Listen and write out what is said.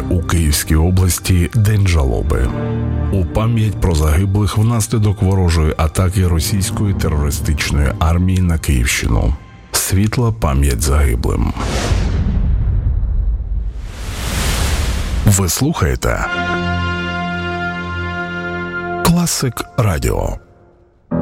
У Київській області День жалоби. У пам'ять про загиблих внаслідок ворожої атаки російської терористичної армії на Київщину. Світла пам'ять загиблим. Ви слухаєте Класик Радіо.